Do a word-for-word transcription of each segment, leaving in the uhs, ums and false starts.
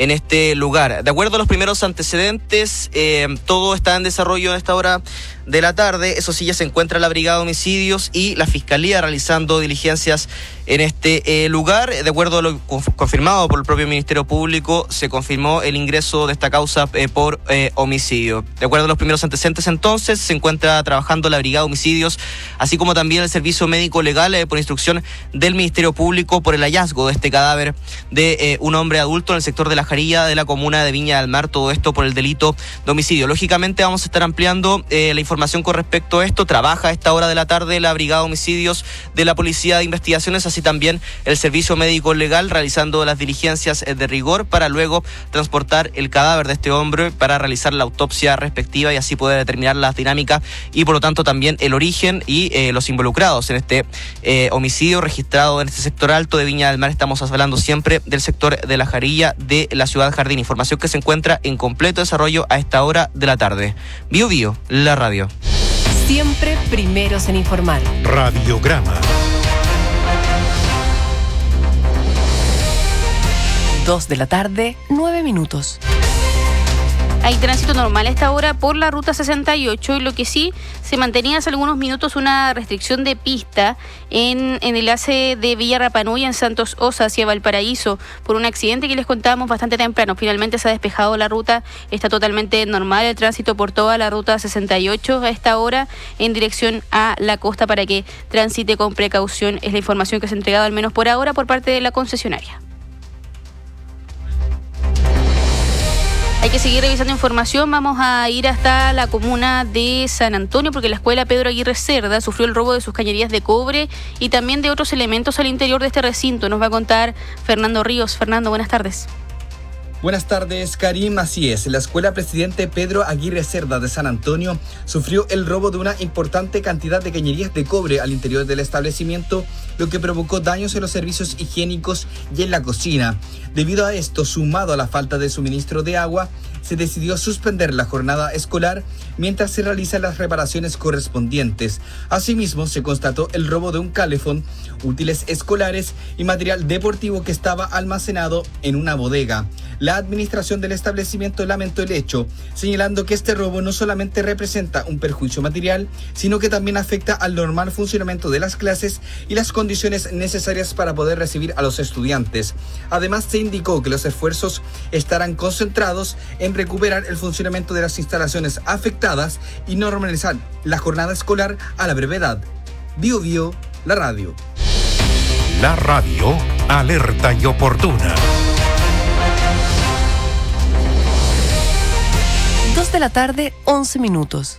en este lugar. De acuerdo a los primeros antecedentes, eh, todo está en desarrollo en esta hora de la tarde. Eso sí, ya se encuentra la Brigada de Homicidios y la Fiscalía realizando diligencias en este eh, lugar. De acuerdo a lo confirmado por el propio Ministerio Público, se confirmó el ingreso de esta causa eh, por eh, homicidio. De acuerdo a los primeros antecedentes, entonces, se encuentra trabajando la Brigada de Homicidios, así como también el Servicio Médico Legal eh, por instrucción del Ministerio Público por el hallazgo de este cadáver de eh, un hombre adulto en el sector de La Jarilla de la comuna de Viña del Mar, todo esto por el delito de homicidio. Lógicamente vamos a estar ampliando eh, la información con respecto a esto. Trabaja a esta hora de la tarde la Brigada de Homicidios de la Policía de Investigaciones, así también el Servicio Médico Legal realizando las diligencias de rigor para luego transportar el cadáver de este hombre para realizar la autopsia respectiva y así poder determinar las dinámicas y por lo tanto también el origen y eh, los involucrados en este eh, homicidio registrado en este sector alto de Viña del Mar. Estamos hablando siempre del sector de La Jarilla de la ciudad Jardín. Información que se encuentra en completo desarrollo a esta hora de la tarde. Bio Bio, la radio. Siempre primeros en informar. Radiograma. Dos de la tarde, nueve minutos. Hay tránsito normal a esta hora por la ruta sesenta y ocho, y lo que sí se mantenía hace algunos minutos una restricción de pista en, en el enlace de Villa Rapa Nui en Santos Osa hacia Valparaíso por un accidente que les contábamos bastante temprano. Finalmente se ha despejado la ruta, está totalmente normal el tránsito por toda la ruta sesenta y ocho a esta hora en dirección a la costa para que transite con precaución. Es la información que se ha entregado al menos por ahora por parte de la concesionaria. Hay que seguir revisando información. Vamos a ir hasta la comuna de San Antonio porque la escuela Pedro Aguirre Cerda sufrió el robo de sus cañerías de cobre y también de otros elementos al interior de este recinto. Nos va a contar Fernando Ríos. Fernando, buenas tardes. Buenas tardes, Karim. Así es, la escuela Presidente Pedro Aguirre Cerda de San Antonio sufrió el robo de una importante cantidad de cañerías de cobre al interior del establecimiento, lo que provocó daños en los servicios higiénicos y en la cocina. Debido a esto, sumado a la falta de suministro de agua, se decidió suspender la jornada escolar mientras se realizan las reparaciones correspondientes. Asimismo, se constató el robo de un calefón, útiles escolares y material deportivo que estaba almacenado en una bodega. La administración del establecimiento lamentó el hecho, señalando que este robo no solamente representa un perjuicio material, sino que también afecta al normal funcionamiento de las clases y las condiciones necesarias para poder recibir a los estudiantes. Además, se indicó que los esfuerzos estarán concentrados en recuperar el funcionamiento de las instalaciones afectadas y normalizar la jornada escolar a la brevedad. Bio Bio, la radio. La radio, alerta y oportuna. Dos de la tarde, once minutos.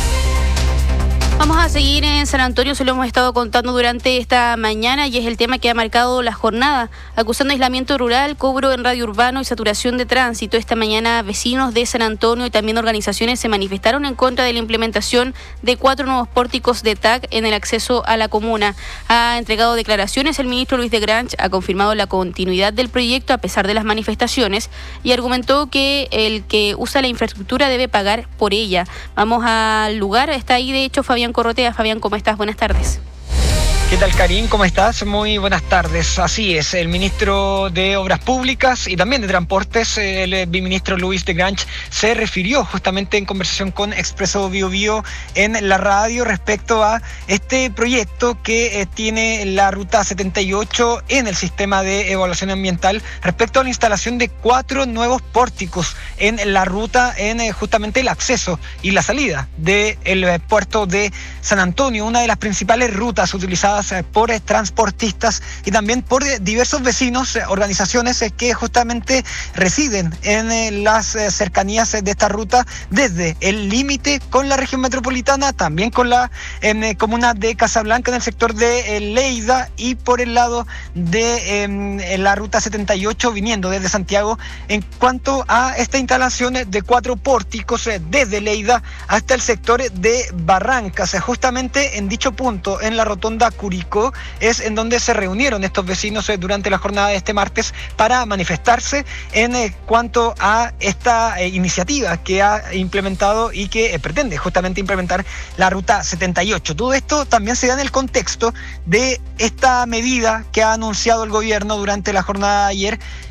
Vamos a seguir en San Antonio, se lo hemos estado contando durante esta mañana y es el tema que ha marcado la jornada, acusando aislamiento rural, cobro en radio urbano y saturación de tránsito. Esta mañana vecinos de San Antonio y también organizaciones se manifestaron en contra de la implementación de cuatro nuevos pórticos de T A C en el acceso a la comuna. Ha entregado declaraciones el ministro Luis de Grange, ha confirmado la continuidad del proyecto a pesar de las manifestaciones y argumentó que el que usa la infraestructura debe pagar por ella. Vamos al lugar, está ahí de hecho Fabián Corrotea. Fabián, ¿cómo estás? Buenas tardes. ¿Qué tal, Karim? ¿Cómo estás? Muy buenas tardes. Así es, el ministro de Obras Públicas y también de Transportes, el viceministro Luis de Grange, se refirió justamente en conversación con Expreso Bio Bio en la radio respecto a este proyecto que eh, tiene la ruta setenta y ocho en el sistema de evaluación ambiental respecto a la instalación de cuatro nuevos pórticos en la ruta, en eh, justamente el acceso y la salida del eh, puerto de San Antonio, una de las principales rutas utilizadas por transportistas y también por diversos vecinos, organizaciones que justamente residen en las cercanías de esta ruta desde el límite con la región metropolitana, también con la en, comuna de Casablanca en el sector de Leida y por el lado de en, la ruta setenta y ocho viniendo desde Santiago en cuanto a esta instalación de cuatro pórticos desde Leida hasta el sector de Barrancas. Justamente en dicho punto, en la rotonda Curicó, es en donde se reunieron estos vecinos durante la jornada de este martes para manifestarse en cuanto a esta iniciativa que ha implementado y que pretende justamente implementar la ruta setenta y ocho. Todo esto también se da en el contexto de esta medida que ha anunciado el gobierno durante la jornada de ayer,